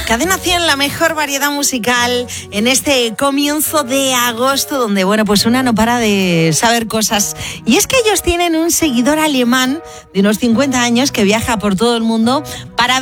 Cadena 100, la mejor variedad musical en este comienzo de agosto, donde, bueno, pues una no para de saber cosas. Y es que ellos tienen un seguidor alemán de unos 50 años que viaja por todo el mundo para